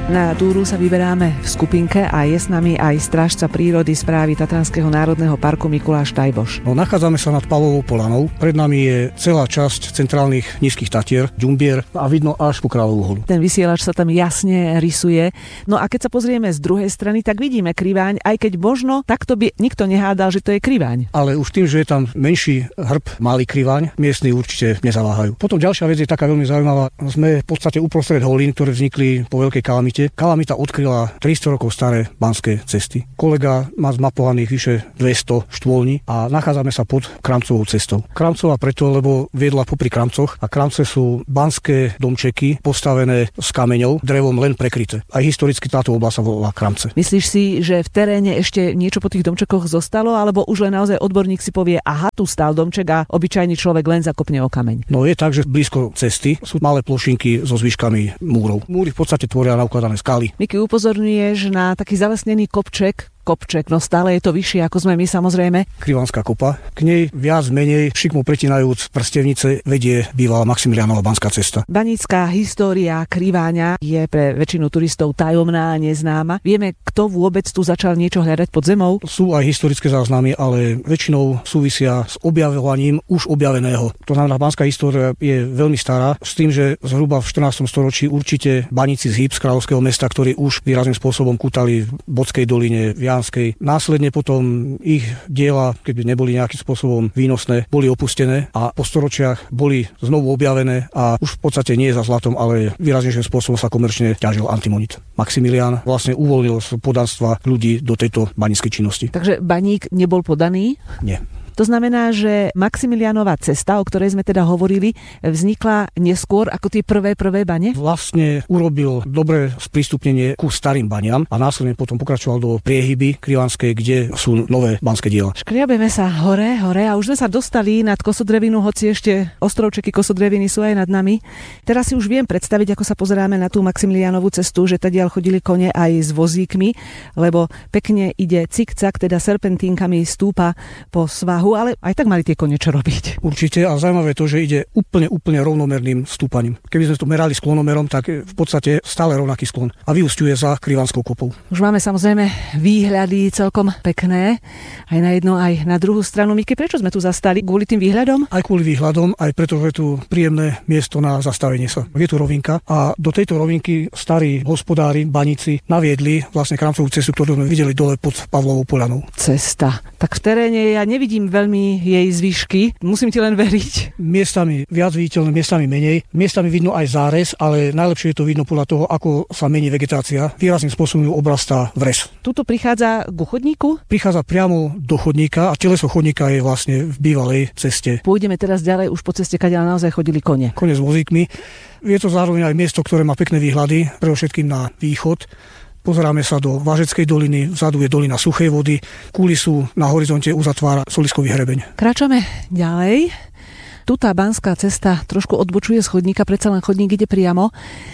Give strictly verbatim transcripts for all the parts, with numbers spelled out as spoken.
Na túru sa vyberáme v skupinke a je s nami aj strážca prírody správy Tatranského národného parku Mikuláš Tajboš. No, nachádzame sa nad Pavlovou polanou. Pred nami je celá časť centrálnych nízkych Tatier, Ďumbier a vidno až po Kráľovú horu. Ten vysielač sa tam jasne rysuje. No a keď sa pozrieme z druhej strany, tak vidíme Kriváň, aj keď možno takto by nikto nehádal, že to je Kriváň. Ale už tým, že je tam menší hrb, malý Kriváň, miestni určite nezaváhajú. Potom ďalšia vec je taká veľmi zaujímavá. Sme v podstate uprostred holín, ktoré vznikli po veľkej kalamite. Kalamita odkryla tristo rokov staré banské cesty. Kolega má zmapovaných vyše dvesto štôlní a nachádzame sa pod Kramcovou cestou. Kramcová preto, lebo viedla popri Kramcoch a Kramce sú banské domčeky postavené z kameňov, drevom len prekryté. Aj historicky táto oblasť sa volá Kramce. Myslíš si, že v teréne ešte niečo po tých domčekoch zostalo, alebo už len naozaj odborník si povie, aha, tu stál domček a obyčajný človek len zakopne o kameň? No je tak, že blízko cesty sú malé plošinky so zvyškami múrov. Múry v podstate tvoria naukladané skaly. Miky, upozorňuješ na taký zalesnený kopček, kopček, no stále je to vyššie, ako sme my samozrejme. Krivánska kopa. K nej viac menej šikmo pretinajúc prstevnice vedie bývalá Maximiliánova banská cesta. Banícka história Kriváňa je pre väčšinu turistov tajomná a neznáma. Vieme, kto vôbec tu začal niečo hľadať pod zemou? Sú aj historické záznamy, ale väčšinou súvisia s objavovaním už objaveného. To znamená, banská história je veľmi stará, s tým, že zhruba v štrnástom storočí určite baníci z Híb, z kráľovského mesta, ktorí už výrazným spôsobom kútali v Bodskej doline, v Následne potom ich diela, keby neboli nejakým spôsobom výnosné, boli opustené a po storočiach boli znovu objavené a už v podstate nie za zlatom, ale výraznejším spôsobom sa komerčne ťažil antimonit. Maximilián vlastne uvoľnil z podanstva ľudí do tejto baníckej činnosti. Takže baník nebol podaný? Nie. To znamená, že Maximiliánova cesta, o ktorej sme teda hovorili, vznikla neskôr ako tie prvé prvé bane? Vlastne urobil dobré sprístupnenie ku starým baniam a následne potom pokračoval do priehyby krivánskej, kde sú nové banské diela. Škriabeme sa hore, hore a už sme sa dostali nad Kosodrevinu, hoci ešte ostrovčeky Kosodreviny sú aj nad nami. Teraz si už viem predstaviť, ako sa pozeráme na tú Maximiliánovú cestu, že tadiaľ chodili kone aj s vozíkmi, lebo pekne ide cikcak, teda serpentínkami stúpa po svahu, ale aj tak mali tie kone čo robiť. Určite a zaujímavé to, že ide úplne, úplne rovnomerným stúpaním. Keby sme to merali sklonomerom, tak v podstate stále rovnaký sklon a vyúsťuje za Krivánskou kopou. Už máme samozrejme výhľady celkom pekné, aj na jednu, aj na druhú stranu. Miky, prečo sme tu zastali? Kvôli tým výhľadom? Aj kvôli výhľadom, aj preto, že je tu príjemné miesto na zastavenie sa. Je tu rovinka a do tejto rovinky starí hospodári, baníci naviedli vlastne Kramcovú cestu, ktorú sme videli dole pod Pavlovou polanou. Cesta. Tak v teréne ja nevidím veľmi jej zvyšky. Musím ti len veriť. Miestami viac viditeľné, miestami menej. Miestami vidno aj zárez, ale najlepšie je to vidno podľa toho, ako sa mení vegetácia. Výrazným spôsobom obrastá vres. Tuto prichádza k chodníku? Prichádza priamo do chodníka a teleso chodníka je vlastne v bývalej ceste. Pôjdeme teraz ďalej už po ceste, kadeľ naozaj chodili kone. Kone s vozíkmi. Je to zároveň aj miesto, ktoré má pekné výhľady, predovšetkým na východ. Pozeráme sa do Vážeckej doliny, vzadu je dolina Suchej vody, kulisu na horizonte uzatvára Soliskový hrebeň. Kráčame ďalej. Tu tá banská cesta trošku odbočuje z chodníka, predsa len chodník ide priamo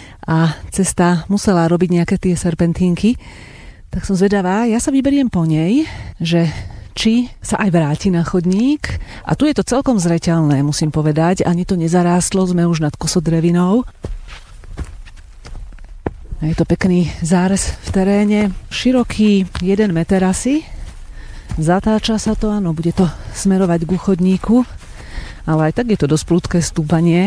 a cesta musela robiť nejaké tie serpentínky. Tak som zvedavá, ja sa vyberiem po nej, že či sa aj vráti na chodník. A tu je to celkom zreteľné, musím povedať, ani to nezarástlo, sme už nad Kosodrevinou. Je to pekný zárez v teréne, široký jeden meter asi. Zatáča sa to, áno, bude to smerovať k chodníku, ale aj tak je to dosť prudké stúpanie.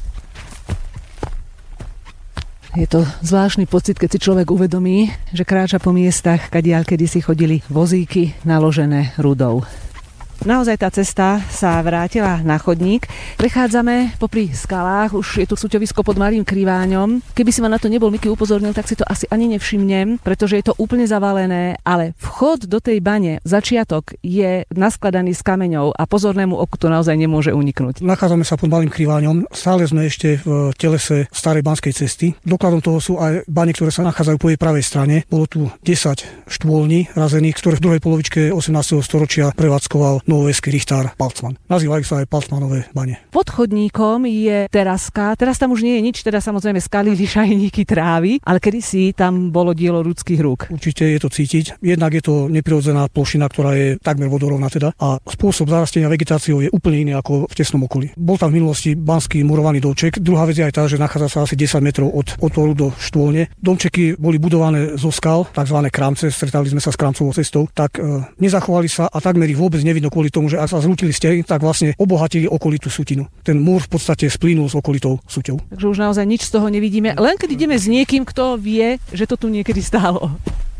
Je to zvláštny pocit, keď si človek uvedomí, že kráča po miestach, kadiaľ kedysi chodili vozíky naložené rudou. Naozaj tá cesta sa vrátila na chodník. Prechádzame popri skalách, už je tu súťovisko pod Malým Kriváňom. Keby si ma na to nebol Miky upozornil, tak si to asi ani nevšimnem, pretože je to úplne zavalené, ale vchod do tej bane, začiatok je naskladaný z kameňov a pozornému oku to naozaj nemôže uniknúť. Nachádzame sa pod Malým Kriváňom, stále sme ešte v telese starej banskej cesty. Dokladom toho sú aj bane, ktoré sa nachádzajú po jej pravej strane. Bolo tu desať štôlní razených, ktoré v druhej polovičke osemnásteho storočia prevádzkoval Novoveský Richtár Palcman. Nazývajú sa aj Palcmanové bane. Pod chodníkom je teraska. Teraz tam už nie je nič, teda samozrejme skaly, lišajníky, trávy, ale kedysi tam bolo dielo ľudských rúk. Určite je to cítiť. Jednak je to neprirodzená plošina, ktorá je takmer vodorovná teda, a spôsob zarastenia vegetáciou je úplne iný ako v tesnom okolí. Bol tam v minulosti banský murovaný domček. Druhá vec je aj tá, že nachádza sa asi desať metrov od otvoru do štôlne. Domčeky boli budované zo skal, takzvané kramce, stretali sme sa s kramcovou cestou, tak e, nezachovali sa a takmer ich vôbec nevidno kvôli tomu, že ak sa zrútili steny, tak vlastne obohatili okolitú sutinu. Ten múr v podstate splínul s okolitou suťou. Takže už naozaj nič z toho nevidíme, len keď ideme s niekým, kto vie, že to tu niekedy stálo.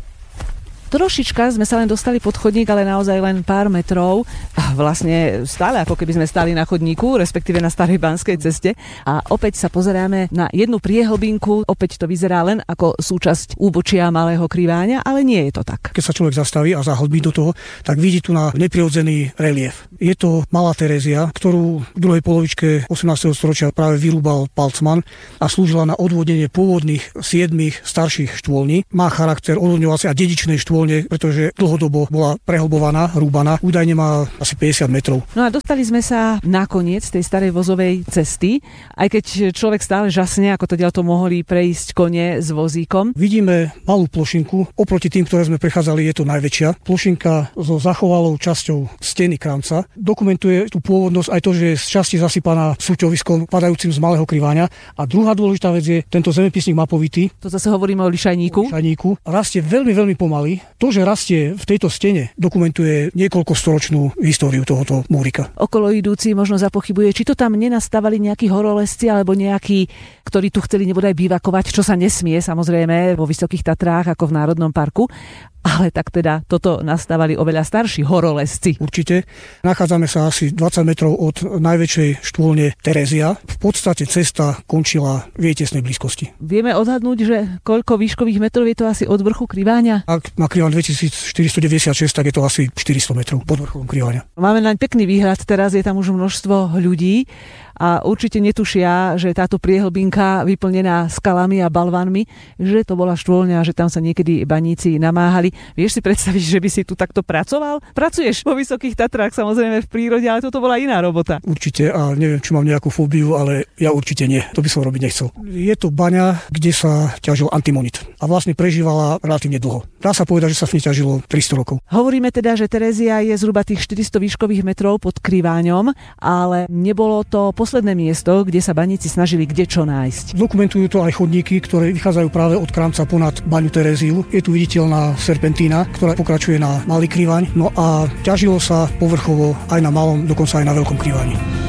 Trošička sme sa len dostali pod chodník, ale naozaj len pár metrov. Vlastne stále ako keby sme stáli na chodníku, respektíve na starej banskej ceste. A opäť sa pozeráme na jednu priehlbinku. Opäť to vyzerá len ako súčasť úbočia Malého Kriváňa, ale nie je to tak. Keď sa človek zastaví a zahlbí do toho, tak vidí tu na neprirodzený relief. Je to Malá Terézia, ktorú v druhej polovičke osemnásteho storočia práve vyrúbal Palcman a slúžila na odvodnenie pôvodných siedmých starších štôlní. Má charakter odvodňovacej a dedičnej štôlne, pretože dlhodobo bola prehlbovaná, rúbaná. Údajne má asi päťdesiat metrov. No a dostali sme sa nakoniec tej starej vozovej cesty, aj keď človek stále žasne, ako to ďalto mohli prejsť kone s vozíkom. Vidíme malú plošinku, oproti tým, ktoré sme prechádzali, je to najväčšia. Plošinka so zachovalou časťou steny kramca dokumentuje tú pôvodnosť aj to, že je z časti zasypaná súťoviskom padajúcim z Malého Kriváňa. A druhá dôležitá vec je, tento zemepisník mapovitý. To zase hovoríme o lišajníku. O lišajníku. Rastie veľmi, veľmi pomaly. To, že rastie v tejto stene, dokumentuje niekoľkostoročnú históriu tohoto múrika. Okolo idúci možno zapochybuje, či to tam nenastávali nejakí horolezci alebo nejakí, ktorí tu chceli nebodaj bývakovať, čo sa nesmie samozrejme vo Vysokých Tatrách ako v Národnom parku. Ale tak teda toto nastávali oveľa starší horolezci. Určite. Nachádzame sa asi dvadsať metrov od najväčšej štôlne Terézia. V podstate cesta končila v jej tesnej blízkosti. Vieme odhadnúť, že koľko výškových metrov je to asi od vrchu Kriváňa? Ak má Kriváň dvetisícštyristodeväťdesiatšesť, tak je to asi štyristo metrov pod vrcholom Kriváňa. Máme naň pekný výhľad, teraz je tam už množstvo ľudí a určite netušia, že táto priehlbinka vyplnená skalami a balvanmi, že to bola štôlňa, že tam sa niekedy baníci namáhali. Vieš si predstaviť, že by si tu takto pracoval? Pracuješ vo Vysokých Tatrách, samozrejme v prírode, ale toto bola iná robota. Určite, a neviem, či mám nejakú fóbiu, ale ja určite nie. To by som robiť nechcel. Je to baňa, kde sa ťažil antimonit a vlastne prežívala relatívne dlho. Dá sa povedať, že sa v nej ťažilo tristo rokov. Hovoríme teda, že Terézia je zhruba tých štyristo výškových metrov pod Kriváňom, ale nebolo to posledné miesto, kde sa baníci snažili kde čo nájsť. Dokumentujú to aj chodníky, ktoré vychádzajú práve od kramca ponad baňu Teréziu. Je tu viditeľná serpentína, ktorá pokračuje na Malý Kriváň. No a ťažilo sa povrchovo aj na Malom, dokonca aj na Veľkom Kriváni.